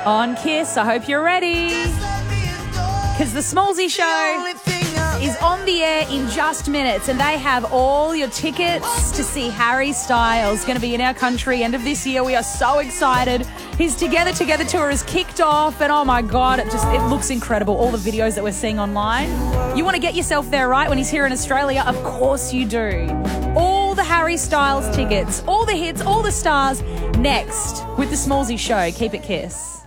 on Kiss. I hope you're ready, because the Smallsy Show is on the air in just minutes, and they have all your tickets to see Harry Styles. Going to be in our country end of this year. We are so excited. His Together tour has kicked off, and oh my God, it looks incredible. All the videos that we're seeing online. You want to get yourself there, right? When he's here in Australia, of course you do. All the Harry Styles tickets, all the hits, all the stars, next with the Smallsy Show. Keep it Kiss.